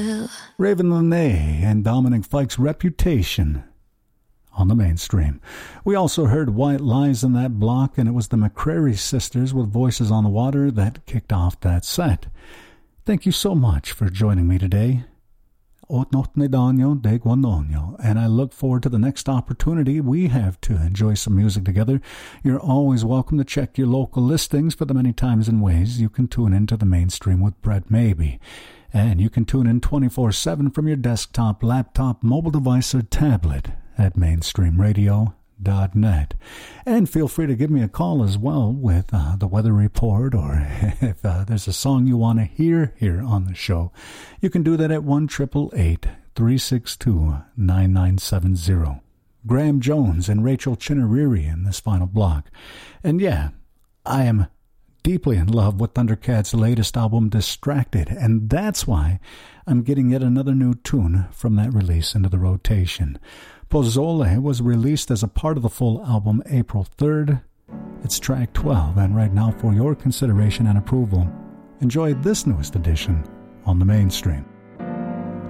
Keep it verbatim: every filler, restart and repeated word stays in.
Raven Lenae and Dominic Fike's Reputation on the Mainstream. We also heard White Lies in that block, and it was the McCrary Sisters with Voices on the Water that kicked off that set. Thank you so much for joining me today. And I look forward to the next opportunity we have to enjoy some music together. You're always welcome to check your local listings for the many times and ways you can tune into the Mainstream with Brett Maybe. And you can tune in twenty-four seven from your desktop, laptop, mobile device, or tablet at mainstream radio dot net. And feel free to give me a call as well with uh, the weather report, or if uh, there's a song you want to hear here on the show. You can do that at one eight eight eight, three six two, nine nine seven zero. Graham Jones and Rachel Chinariri in this final block. And yeah, I am deeply in love with Thundercats' latest album, Distracted, and that's why I'm getting yet another new tune from that release into the rotation. Pozole was released as a part of the full album April third. It's track twelve, and right now for your consideration and approval, enjoy this newest edition on the Mainstream.